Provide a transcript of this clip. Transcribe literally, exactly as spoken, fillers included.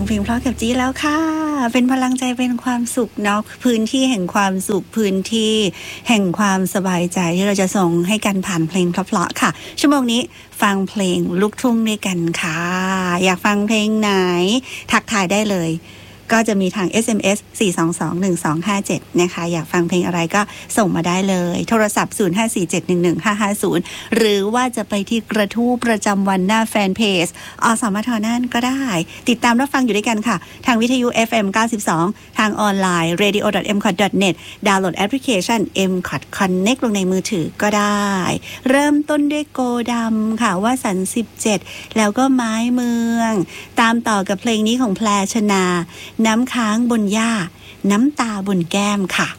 เพลงเพราะกับจี้แล้วค่ะเป็นพลังใจเป็นความสุขเนาะพื้นที่แห่งความสุขพื้นที่แห่งความสบายใจที่เราจะส่งให้กันผ่านเพลงเพราะๆค่ะชั่วโมงนี้ฟังเพลงลูกทุ่งด้วยกันค่ะอยากฟังเพลงไหนทักทายได้เลยก็จะมีทาง เอส เอ็ม เอส สี่ สอง สอง หนึ่ง สอง ห้า เจ็ดนะคะอยากฟังเพลงอะไรก็ส่งมาได้เลยโทรศัพท์ศูนย์ ห้า สี่ เจ็ด หนึ่ง หนึ่ง ห้า ห้า ศูนย์หรือว่าจะไปที่กระทู้ประจำวันหน้าแฟนเพจอสมทนั่นก็ได้ติดตามรับฟังอยู่ด้วยกันค่ะทางวิทยุ เอฟ เอ็ม เก้าสิบสองทางออนไลน์ เรดิโอ ดอท เอ็ม คอท ดอท เน็ต ดาวน์โหลดแอปพลิเคชัน เอ็ม คอท Connect ลงในมือถือก็ได้เริ่มต้นด้วยโกดำค่ะว่าสันสิบเจ็ดแล้วก็ไม้เมืองตามต่อกับเพลงนี้ของแพรชนาน้ำค้างบนหญ้าน้ำตาบนแก้มค่ะ